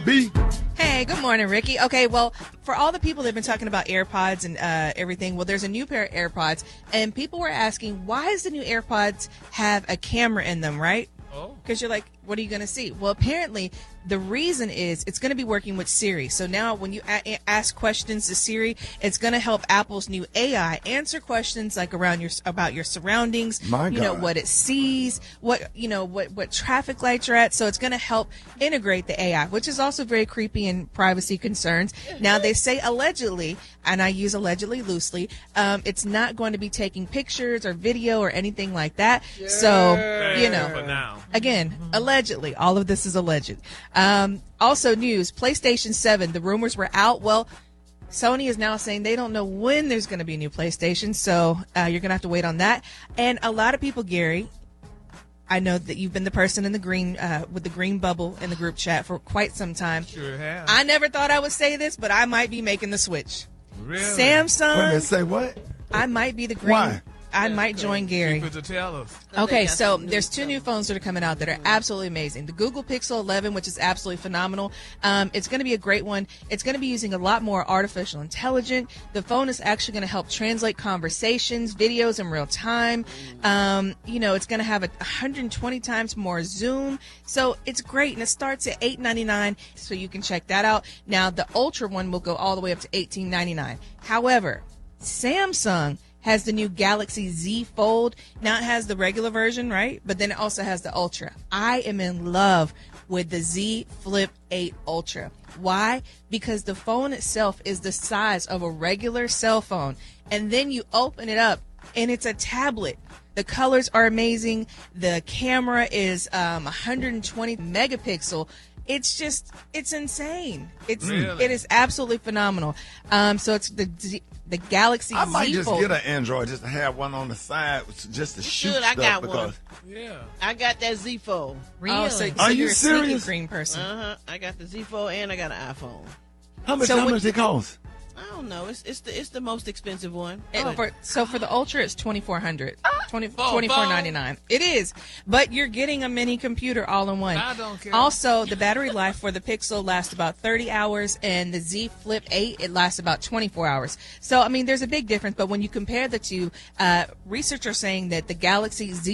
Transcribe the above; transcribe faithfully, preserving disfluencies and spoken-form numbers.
B. Hey, good morning, Ricky. Okay, well, for all the people that have been talking about AirPods and uh, everything, well, there's a new pair of AirPods, and people were asking, why does the new AirPods have a camera in them, right? Oh. Because you're like, what are you going to see? Well, apparently, the reason is it's going to be working with Siri. So now when you a- ask questions to Siri, it's going to help Apple's new A I answer questions like around your about your surroundings, My you know, God. what it sees, what, you know, what, what traffic lights are at. So it's going to help integrate the A I, which is also very creepy and privacy concerns. Now, they say allegedly, and I use allegedly loosely, um, it's not going to be taking pictures or video or anything like that. So, you know, For now. again, allegedly, all of this is alleged. Um, also news, PlayStation seven, the rumors were out. Well, Sony is now saying they don't know when there's going to be a new PlayStation, so uh, you're going to have to wait on that. And a lot of people, Gary, I know that you've been the person in the green, uh, with the green bubble in the group chat for quite some time. Sure have. I never thought I would say this, but I might be making the switch. Really? Samsung, Wait a minute, say what? I might be the green. Why? I might join Gary. People to tell us. Okay, so there's two new phones that are coming out that are absolutely amazing. The Google Pixel eleven, which is absolutely phenomenal. Um, it's going to be a great one. It's going to be using a lot more artificial intelligence. The phone is actually going to help translate conversations, videos in real time. Um, you know, it's going to have a one hundred twenty times more zoom. So it's great, and it starts at eight ninety-nine, so you can check that out. Now, the Ultra one will go all the way up to eighteen ninety-nine. However, Samsung has the new Galaxy Z Fold. Now it has the regular version, right? But then it also has the Ultra. I am in love with the Z Flip eight Ultra. Why? Because the phone itself is the size of a regular cell phone. And then you open it up and it's a tablet. The colors are amazing. The camera is um, one hundred twenty megapixel. It's just, it's insane. It's Really? It is absolutely phenomenal. Um, so it's the Z, the Galaxy I might Z just Fold. get an Android just to have one on the side just to shoot should. I stuff got because one. Yeah. I got that Z Fold. Oh, so, so Are you you're a sneaky serious? green person. Uh huh. I got the Z Fold and I got an iPhone. how much So how when- much it cost? I don't know. It's it's the it's the most expensive one. And But for, so for the Ultra, it's twenty-four hundred dollars. twenty, Oh, twenty-four ninety-nine. It is, but you're getting a mini computer all in one. I don't care. Also, the battery life for the Pixel lasts about thirty hours, and the Z Flip eight, it lasts about twenty-four hours. So, I mean, there's a big difference, but when you compare the two, uh, researchers are saying that the Galaxy Z